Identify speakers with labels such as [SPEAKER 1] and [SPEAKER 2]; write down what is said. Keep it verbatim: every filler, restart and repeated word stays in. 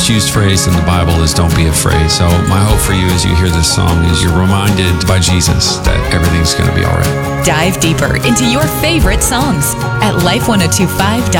[SPEAKER 1] most used phrase in the Bible is don't be afraid. So my hope for you as you hear this song is you're reminded by Jesus that everything's going to be all right.
[SPEAKER 2] Dive deeper into your favorite songs at life ten twenty-five dot com.